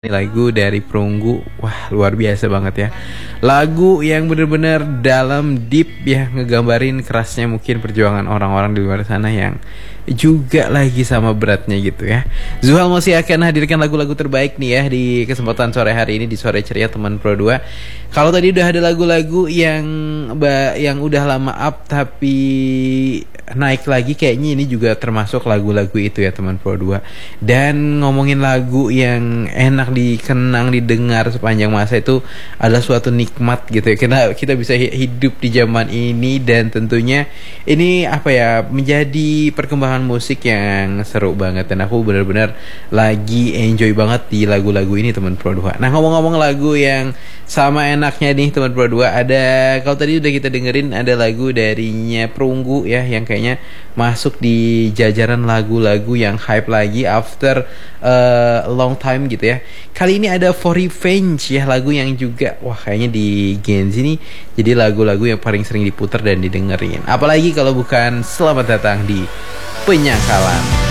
Ini lagu dari Perunggu, wah luar biasa banget ya. Lagu yang bener-bener dalam deep ya, ngegambarin kerasnya mungkin perjuangan orang-orang di luar sana yang juga lagi sama beratnya gitu ya. Zuhal masih akan hadirkan lagu-lagu terbaik nih ya di kesempatan sore hari ini di Sore Ceria Teman Pro 2. Kalau tadi udah ada lagu-lagu yang udah lama up tapi naik lagi, kayaknya ini juga termasuk lagu-lagu itu ya Teman Pro 2. Dan ngomongin lagu yang enak dikenang, didengar sepanjang masa itu adalah suatu nikmat gitu ya. Kita bisa hidup di zaman ini, dan tentunya ini apa ya, menjadi perkembangan musik yang seru banget, dan aku benar-benar lagi enjoy banget di lagu-lagu ini Teman Pro 2. Nah, ngomong-ngomong lagu yang sama enaknya nih Teman Pro 2, ada, kalau tadi udah kita dengerin, ada lagu darinya Perunggu ya, yang kayaknya masuk di jajaran lagu-lagu yang hype lagi after a long time gitu ya. Kali ini ada For Revenge ya, lagu yang juga wah kayaknya di Gen Z nih jadi lagu-lagu yang paling sering diputar dan didengerin. Apalagi kalau bukan Selamat Datang di Penyangkalan.